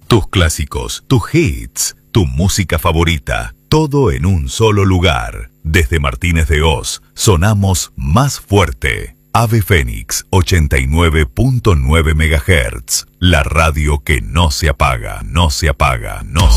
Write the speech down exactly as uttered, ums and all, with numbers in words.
Tus clásicos, tus hits, tu música favorita, todo en un solo lugar. Desde Martínez de Hoz, sonamos más fuerte. Ave Fénix ochenta y nueve punto nueve megahertz. La radio que no se apaga, no se apaga, no se